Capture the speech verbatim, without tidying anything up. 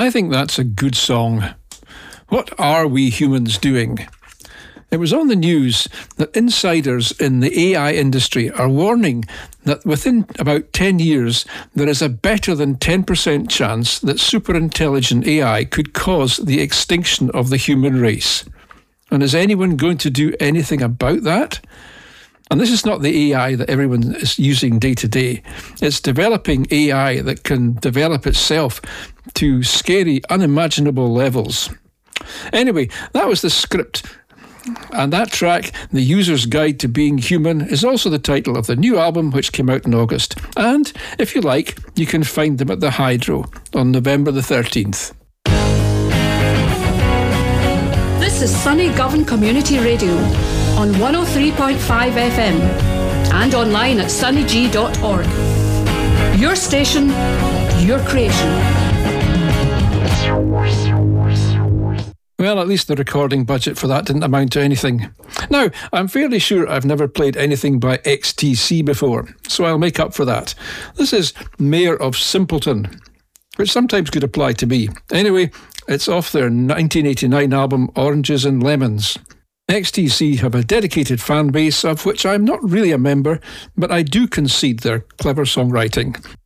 I think that's a good song. What are we humans doing? It was on the news that insiders in the A I industry are warning that within about ten years, there is a better than ten percent chance that superintelligent A I could cause the extinction of the human race. And is anyone going to do anything about that? And this is not the A I that everyone is using day to day. It's developing A I that can develop itself to scary, unimaginable levels. Anyway, that was the script. And that track, The User's Guide to Being Human, is also the title of the new album which came out in August. And, if you like, you can find them at the Hydro on November the thirteenth. This is Sunny Govan Community Radio on one oh three point five F M and online at sunny g dot org. Your station, your creation. Well, at least the recording budget for that didn't amount to anything. Now, I'm fairly sure I've never played anything by X T C before, so I'll make up for that. This is Mayor of Simpleton, which sometimes could apply to me. Anyway, it's off their nineteen eighty-nine album Oranges and Lemons. X T C have a dedicated fan base of which I'm not really a member, but I do concede their clever songwriting.